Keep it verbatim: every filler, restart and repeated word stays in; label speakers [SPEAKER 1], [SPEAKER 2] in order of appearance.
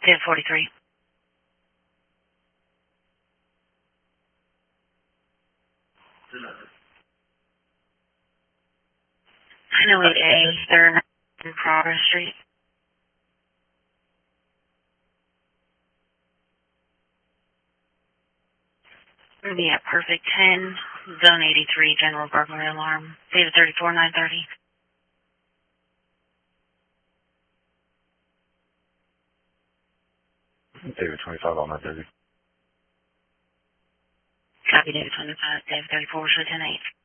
[SPEAKER 1] David forty-three. nine oh eight A, third and Progress Street. Gonna be at Perfect ten, Zone eighty-three, General Burglary Alarm. David thirty-four, nine thirty.
[SPEAKER 2] David twenty-five on nine thirty.
[SPEAKER 1] Copy, David twenty-five, David thirty-four, show ten eight.